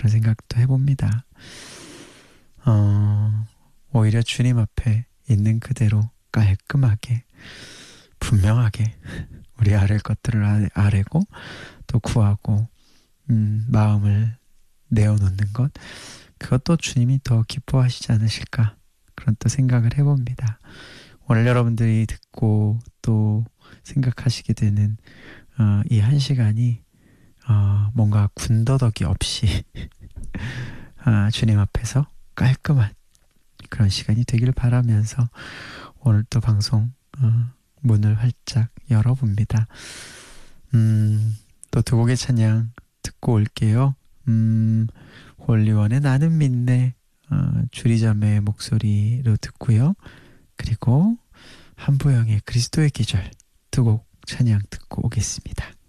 그런 생각도 해봅니다. 오히려 주님 앞에 있는 그대로 깔끔하게 분명하게 우리 아랠 것들을 아뢰고 또 구하고 마음을 내어놓는 것, 그것도 주님이 더 기뻐하시지 않으실까, 그런 또 생각을 해봅니다. 오늘 여러분들이 듣고 또 생각하시게 되는 이 한 시간이 뭔가 군더더기 없이 주님 앞에서 깔끔한 그런 시간이 되길 바라면서 오늘 또 방송 문을 활짝 열어봅니다. 또 두 곡의 찬양 듣고 올게요. 홀리원의 나는 믿네, 주리자매의 목소리로 듣고요. 그리고 한보영의 그리스도의 기절, 두 곡 찬양 듣고 오겠습니다.